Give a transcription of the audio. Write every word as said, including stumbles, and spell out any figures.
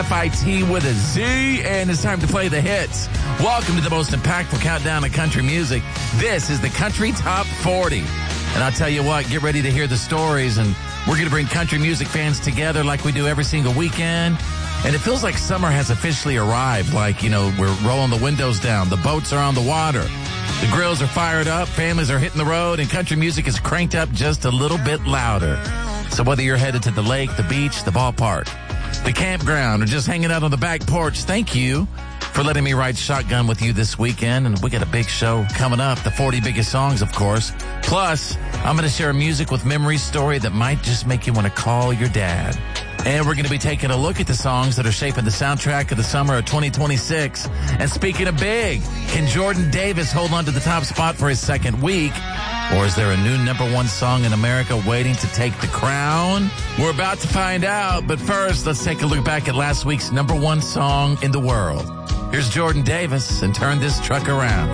F I T with a Z, and it's time to play the hits. Welcome to the most impactful countdown of country music. This is the Country Top forty. And I'll tell you what, get ready to hear the stories, and we're going to bring country music fans together like we do every single weekend. And it feels like summer has officially arrived, like, you know, we're rolling the windows down, the boats are on the water, the grills are fired up, families are hitting the road, and country music is cranked up just a little bit louder. So whether you're headed to the lake, the beach, the ballpark, the campground, or just hanging out on the back porch, thank you for letting me ride shotgun with you this weekend. And we got a big show coming up, the forty biggest songs, of course. Plus, I'm going to share a music with memory story that might just make you want to call your dad. And we're going to be taking a look at the songs that are shaping the soundtrack of the summer of twenty twenty-six. And speaking of big, can Jordan Davis hold on to the top spot for his second week? Or is there a new number one song in America waiting to take the crown? We're about to find out, but first, let's take a look back at last week's number one song in the world. Here's Jordan Davis and Turn This Truck Around.